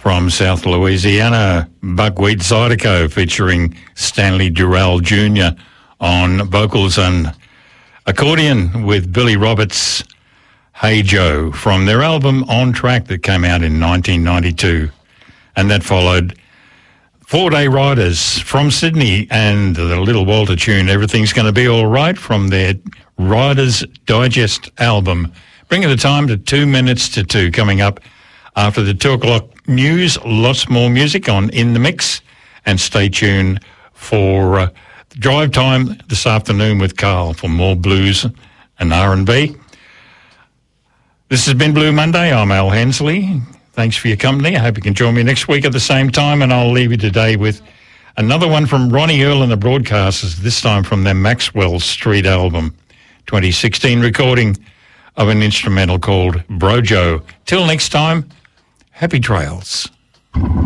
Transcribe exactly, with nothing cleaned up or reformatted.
from South Louisiana, Buckwheat Zydeco featuring Stanley Durrell Junior on vocals and accordion with Billy Roberts, Hey Joe, from their album On Track that came out in nineteen ninety-two. And that followed Four Day Riders from Sydney and the Little Walter tune, Everything's Gonna Be All Right, from their Riders Digest album. Bringing the time to two minutes to two. Coming up after the two o'clock news, lots more music on In the Mix. And stay tuned for uh, Drive Time this afternoon with Carl for more blues and R and B. This has been Blue Monday. I'm Al Hensley. Thanks for your company. I hope you can join me next week at the same time, and I'll leave you today with another one from Ronnie Earl and the Broadcasters, this time from their Maxwell Street album, twenty sixteen recording of an instrumental called Brojo. Till next time, happy trails.